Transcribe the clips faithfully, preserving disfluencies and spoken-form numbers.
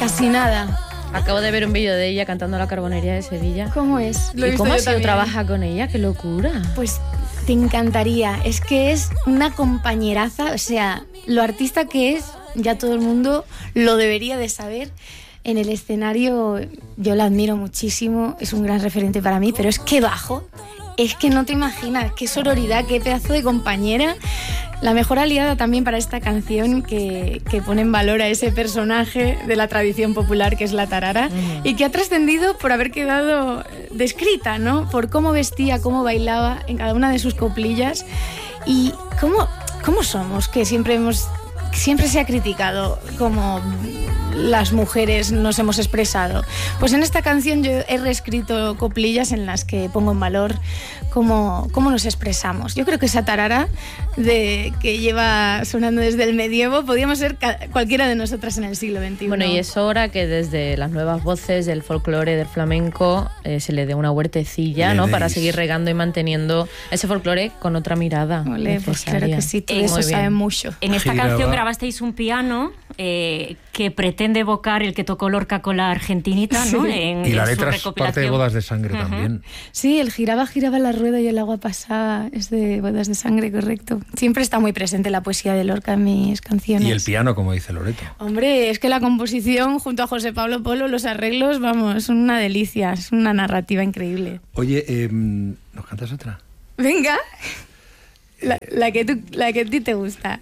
Casi nada. Acabo de ver un vídeo de ella cantando La Carbonería de Sevilla. ¿Cómo es? ¿Y cómo ha sido trabajar con ella? ¡Qué locura! Pues te encantaría. Es que es una compañeraza, o sea, lo artista que es, ya todo el mundo lo debería de saber. En el escenario yo la admiro muchísimo, es un gran referente para mí, pero es que bajo, es que no te imaginas, qué sororidad, qué pedazo de compañera. La mejor aliada también para esta canción que, que pone en valor a ese personaje de la tradición popular que es la tarara, uh-huh. y que ha trascendido por haber quedado descrita, ¿no? Por cómo vestía, cómo bailaba en cada una de sus coplillas y cómo, cómo somos, que siempre hemos... Siempre se ha criticado cómo las mujeres nos hemos expresado. Pues en esta canción yo he reescrito coplillas en las que pongo en valor cómo, cómo nos expresamos. Yo creo que esa tarara de, que lleva sonando desde el medievo podríamos ser ca- cualquiera de nosotras en el siglo veintiuno. Bueno, y es hora que desde las nuevas voces del folclore, del flamenco, eh, se le dé una huertecilla, ¿no? Para seguir regando y manteniendo ese folclore con otra mirada. Olé, pues claro que sí, todo eh, eso sabe mucho. En esta Giraba. canción grabasteis un piano eh, que pretende evocar el que tocó Lorca con la argentinita, ¿no? Sí. En, Y la en su letra es recopilación. parte de Bodas de Sangre, uh-huh. también. Sí, el giraba, giraba la rueda y el agua pasaba. Es de Bodas de Sangre, correcto. Siempre está muy presente la poesía de Lorca en mis canciones. Y el piano, como dice Loreto. Hombre, es que la composición junto a José Pablo Polo, los arreglos, vamos, son una delicia, es una narrativa increíble. Oye, eh, ¿nos cantas otra? Venga, la, la, que tú, la que a ti te gusta.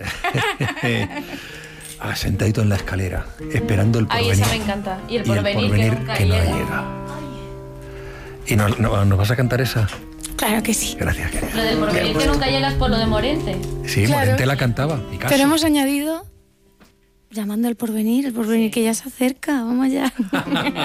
Ah, sentadito en la escalera, esperando el porvenir. Ay, esa me encanta. Y el porvenir, y el porvenir que nunca que no llega. llega. ¿Y no, no, nos vas a cantar esa? Claro que sí. Gracias, querida. Lo del porvenir que nunca llegas por lo de Morente. Sí, Claro. Morente la cantaba, Picasso. Pero hemos añadido, llamando al porvenir, el porvenir que ya se acerca, vamos allá.